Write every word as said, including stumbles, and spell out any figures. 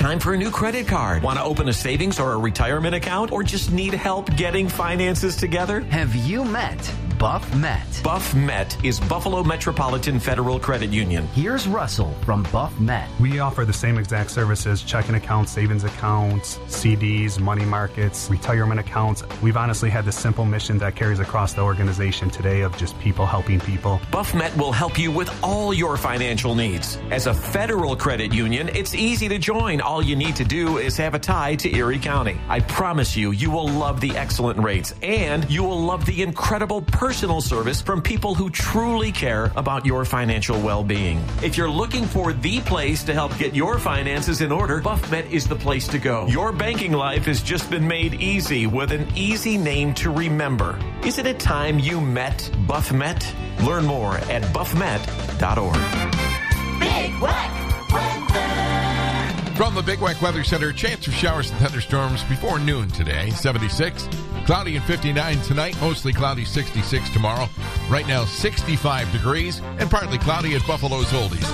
time for a new credit card? Want to open a savings or a retirement account? Or just need help getting finances together? Have you met Buff Met? Buff Met is Buffalo Metropolitan Federal Credit Union. Here's Russell from Buff Met. We offer the same exact services: checking accounts, savings accounts, C Ds, money markets, retirement accounts. We've honestly had the simple mission that carries across the organization today of just people helping people. Buff Met will help you with all your financial needs. As a federal credit union, it's easy to join. All you need to do is have a tie to Erie County. I promise you, you will love the excellent rates, and you will love the incredible personal service from people who truly care about your financial well-being. If you're looking for the place to help get your finances in order, Buff Met is the place to go. Your banking life has just been made easy with an easy name to remember. Isn't it time you met Buff Met? Learn more at buff met dot org. Big Wet Weather. From the Big Wet Weather Center, chance of showers and thunderstorms before noon today. seventy-six. Cloudy and fifty-nine tonight. Mostly cloudy, sixty-six tomorrow. Right now, sixty-five degrees and partly cloudy at Buffalo's Oldies.